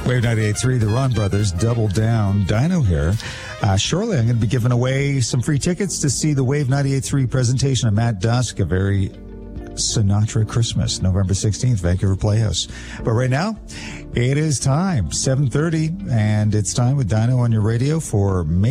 Wave 98.3, the Ron Brothers, Double Down, Dino here. Shortly, I'm going to be giving away some free tickets to see the Wave 98.3 presentation of Matt Dusk, a very Sinatra Christmas, November 16th, Vancouver Playhouse. But right now, it is time, 7:30, and it's time with Dino on your radio for May